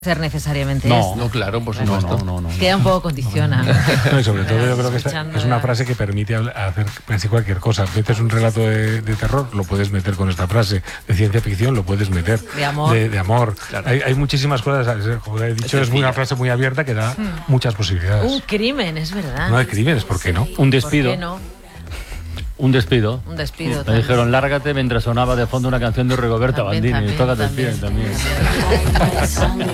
ser necesariamente No, esto. no, claro, por supuesto. No. Queda un poco condiciona. No, y sobre todo yo creo que Escuchando es una frase que permite hacer casi cualquier cosa. Metes un relato de terror, lo puedes meter con esta frase. De ciencia ficción, lo puedes meter. De amor. De amor. Claro. Hay muchísimas cosas. Como he dicho, es una frase muy abierta que da muchas posibilidades. Un crimen, es verdad. No hay crímenes, ¿por qué no? Un despido. ¿Por qué no? Un despido. Un despido Me también. dijeron, lárgate mientras sonaba de fondo una canción de Rigoberta También, Bandini. también, Tócate el pie también. también.